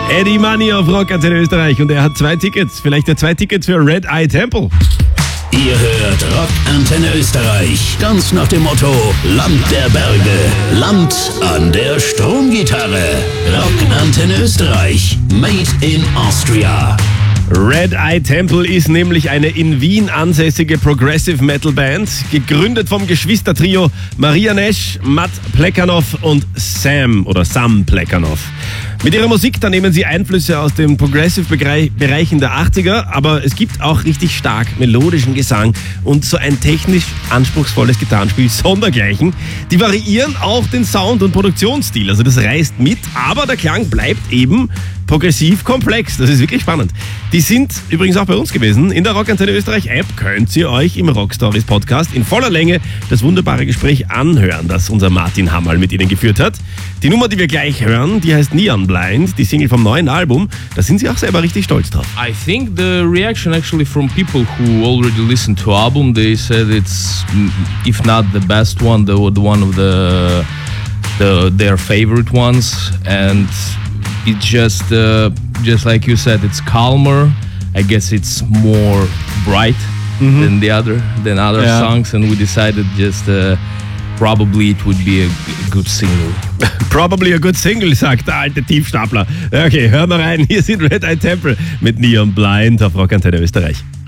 Eddie Money auf Rock Antenne Österreich und er hat 2 Tickets, vielleicht ja 2 Tickets für Red Eye Temple. Ihr hört Rock Antenne Österreich, ganz nach dem Motto Land der Berge, Land an der Stromgitarre. Rock Antenne Österreich, made in Austria. Red Eye Temple ist nämlich eine in Wien ansässige Progressive Metal Band, gegründet vom Geschwistertrio Maria Nesch, Matt Plekhanov und Sam Plekhanov. Mit ihrer Musik, da nehmen sie Einflüsse aus den Progressive-Bereichen der 80er, aber es gibt auch richtig stark melodischen Gesang und so ein technisch anspruchsvolles Gitarrenspiel sondergleichen. Die variieren auch den Sound- und Produktionsstil, also das reißt mit, aber der Klang bleibt eben progressiv komplex. Das ist wirklich spannend. Die sind übrigens auch bei uns gewesen. In der Rock Antenne Österreich App könnt ihr euch im Rockstories Podcast in voller Länge das wunderbare Gespräch anhören, das unser Martin Hammerl mit ihnen geführt hat. Die Nummer, die wir gleich hören, die heißt Neon Blind, die Single vom neuen Album. Da sind sie auch selber richtig stolz drauf. I think the reaction actually from people who already listened to album, they said it's, if not the best one, the one of their favorite ones, and it's just like you said, it's calmer. I guess it's more bright than other songs, and we decided just probably it would be a good single. Probably a good single, sagt der alte Tiefstapler. Okay, hören wir rein. Hier sind Red Eye Temple mit Neon Blind auf Rock Antenne Österreich.